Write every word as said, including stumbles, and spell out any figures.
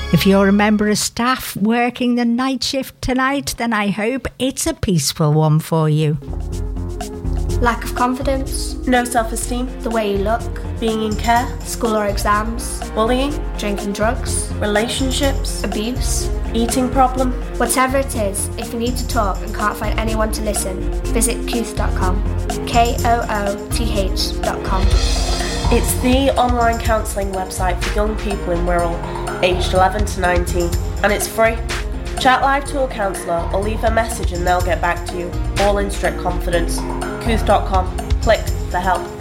If you're a member of staff working the night shift tonight, then I hope it's a peaceful one for you. Lack of confidence, no self-esteem, the way you look, being in care, school or exams, bullying, drinking drugs, relationships, abuse, eating problem. Whatever it is, if you need to talk and can't find anyone to listen, visit Kooth dot com. K O O T H dot com. It's the online counselling website for young people in Wirral, aged eleven to nineteen, and it's free. Chat live to a counsellor or leave a message and they'll get back to you, all in strict confidence. Kooth dot com. Click for help.